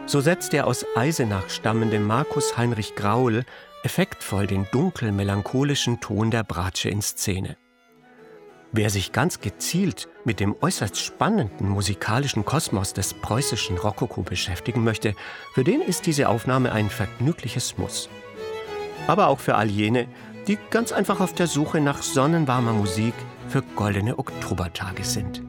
So setzt der aus Eisenach stammende Markus Heinrich Graul effektvoll den dunkel-melancholischen Ton der Bratsche in Szene. Wer sich ganz gezielt mit dem äußerst spannenden musikalischen Kosmos des preußischen Rokoko beschäftigen möchte, für den ist diese Aufnahme ein vergnügliches Muss. Aber auch für all jene, die ganz einfach auf der Suche nach sonnenwarmer Musik für goldene Oktobertage sind.